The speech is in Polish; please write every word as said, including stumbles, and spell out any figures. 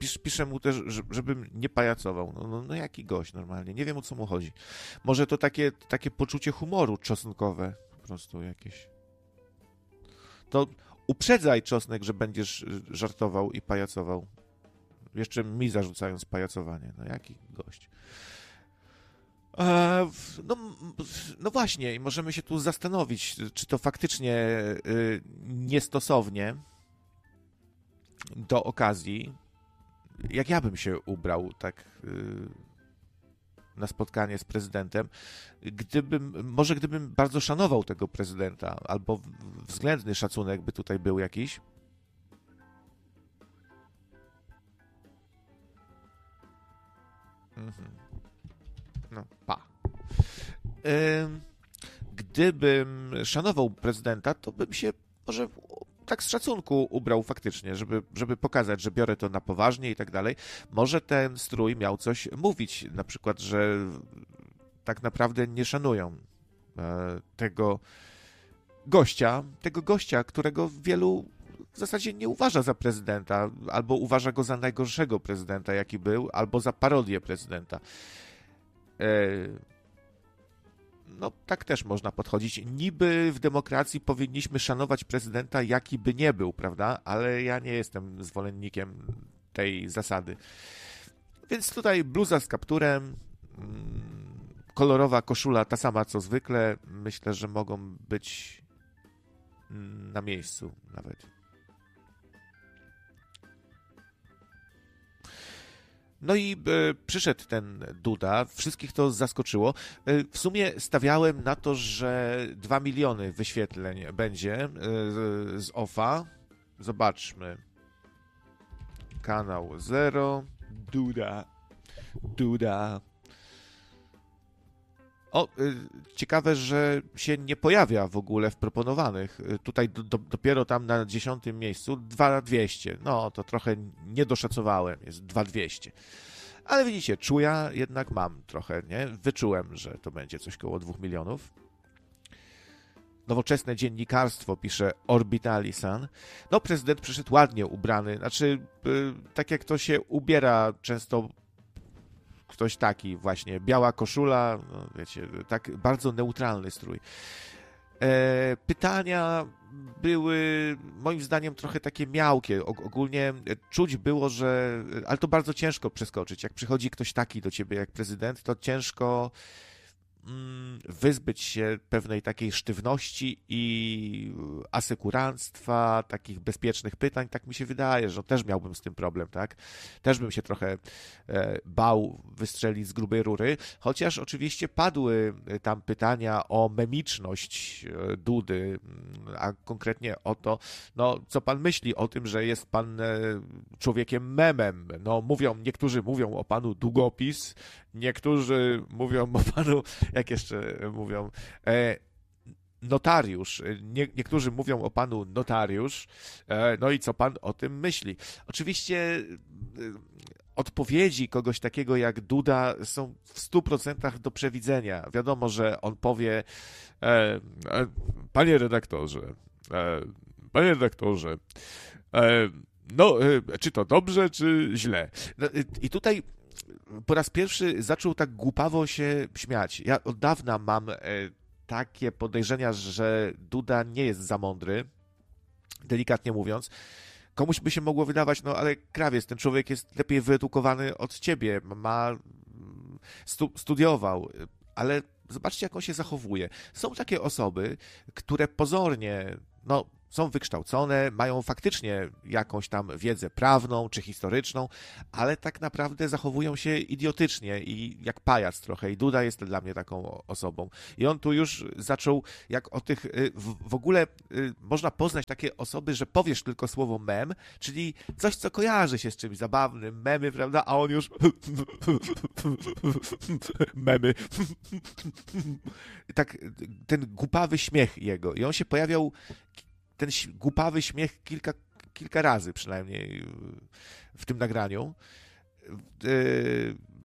pisz, pisze mu też, żebym nie pajacował. No, no, no jaki gość normalnie, nie wiem o co mu chodzi. Może to takie, takie poczucie humoru czosnkowe po prostu jakieś. To uprzedzaj, Czosnek, że będziesz żartował i pajacował. Jeszcze mi zarzucając pajacowanie. No jaki gość. E, no, no właśnie, i możemy się tu zastanowić, czy to faktycznie y, niestosownie do okazji, jak ja bym się ubrał tak y, na spotkanie z prezydentem, gdybym, może gdybym bardzo szanował tego prezydenta, albo względny szacunek by tutaj był jakiś. Mhm. No, pa. Gdybym szanował prezydenta, to bym się może tak z szacunku ubrał faktycznie, żeby, żeby pokazać, że biorę to na poważnie i tak dalej. Może ten strój miał coś mówić, na przykład, że tak naprawdę nie szanują tego gościa, tego gościa, którego wielu w zasadzie nie uważa za prezydenta, albo uważa go za najgorszego prezydenta, jaki był, albo za parodię prezydenta. No, tak też można podchodzić. Niby w demokracji powinniśmy szanować prezydenta, jaki by nie był, prawda? Ale ja nie jestem zwolennikiem tej zasady. Więc tutaj bluza z kapturem, kolorowa koszula, ta sama co zwykle. Myślę, że mogą być na miejscu nawet. No i e, przyszedł ten Duda, wszystkich to zaskoczyło. E, w sumie stawiałem na to, że dwa miliony wyświetleń będzie e, z O F A. Zobaczmy. Kanał zero. Duda. Duda. O, y, ciekawe, że się nie pojawia w ogóle w proponowanych. Y, tutaj do, do, dopiero tam na dziesiątym miejscu dwa tysiące dwieście. No, to trochę nie doszacowałem, jest dwa tysiące dwieście. Ale widzicie, czuja jednak mam trochę, nie? Wyczułem, że to będzie coś koło dwóch milionów. Nowoczesne dziennikarstwo, pisze Orbitali Sun. No, prezydent przyszedł ładnie ubrany. Znaczy, y, tak jak to się ubiera często ktoś taki właśnie, biała koszula, no wiecie, tak bardzo neutralny strój. E, pytania były moim zdaniem trochę takie miałkie. O, ogólnie czuć było, że... Ale to bardzo ciężko przeskoczyć. Jak przychodzi ktoś taki do ciebie jak prezydent, to ciężko mm, wyzbyć się pewnej takiej sztywności i asekuranstwa, takich bezpiecznych pytań. Tak mi się wydaje, że też miałbym z tym problem, tak? Też bym się trochę e, bał wystrzelić z grubej rury, chociaż oczywiście padły tam pytania o memiczność e, Dudy, a konkretnie o to, no, co pan myśli o tym, że jest pan e, człowiekiem memem. No, mówią, niektórzy mówią o panu długopis, niektórzy mówią o panu, jak jeszcze mówią, e, notariusz. Nie, niektórzy mówią o panu notariusz. E, no i co pan o tym myśli? Oczywiście e, odpowiedzi kogoś takiego jak Duda są w stu procentach do przewidzenia. Wiadomo, że on powie e, e, panie redaktorze, e, panie redaktorze, e, no, e, czy to dobrze, czy źle? No, i tutaj po raz pierwszy zaczął tak głupawo się śmiać. Ja od dawna mam e, takie podejrzenia, że Duda nie jest za mądry, delikatnie mówiąc. Komuś by się mogło wydawać, no ale krawiec, ten człowiek jest lepiej wyedukowany od ciebie, ma stu, studiował, ale zobaczcie, jak on się zachowuje. Są takie osoby, które pozornie, no, są wykształcone, mają faktycznie jakąś tam wiedzę prawną czy historyczną, ale tak naprawdę zachowują się idiotycznie i jak pajac trochę. I Duda jest dla mnie taką osobą. I on tu już zaczął, jak o tych, w, w ogóle można poznać takie osoby, że powiesz tylko słowo mem, czyli coś, co kojarzy się z czymś zabawnym, memy, prawda, a on już memy. Tak, ten głupawy śmiech jego. I on się pojawiał ten głupawy śmiech kilka, kilka razy przynajmniej w tym nagraniu.